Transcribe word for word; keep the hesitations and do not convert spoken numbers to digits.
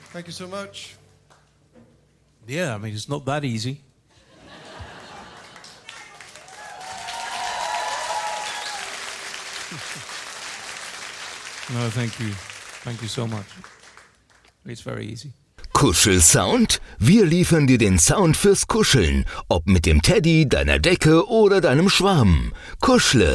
Thank you so much. Yeah, I mean, it's not that easy. No, thank you. Thank you so much. It's very easy. Kuschelsound? Wir liefern dir den Sound fürs Kuscheln. Ob mit dem Teddy, deiner Decke oder deinem Schwarm. Kuschle